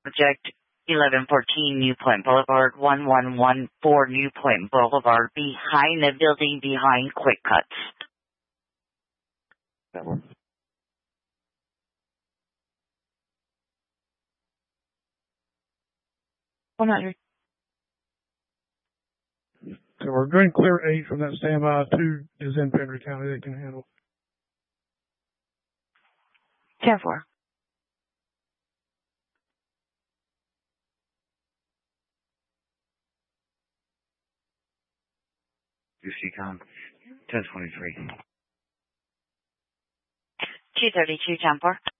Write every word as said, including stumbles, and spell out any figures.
Subject eleven fourteen New Point Boulevard, one one one four New Point Boulevard, behind the building behind Quick Cuts. one hundred. So we're going to clear eight from that standby. Two is in Pender County they can handle. ten four. U C com ten twenty-three. two thirty-two, ten four.